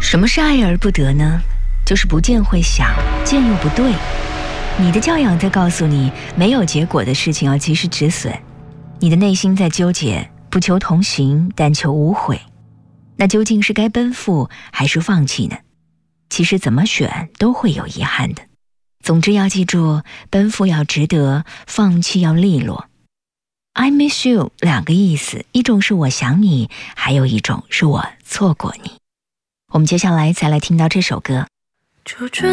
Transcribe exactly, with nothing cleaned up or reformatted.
什么是爱而不得呢？就是不见会想，见又不对。你的教养在告诉你，没有结果的事情要及时止损。你的内心在纠结，不求同行，但求无悔。那究竟是该奔赴还是放弃呢？其实怎么选都会有遗憾的。总之要记住，奔赴要值得，放弃要利落。I miss you 两个意思，一种是我想你，还有一种是我错过你。我们接下来再来听到这首歌。 就准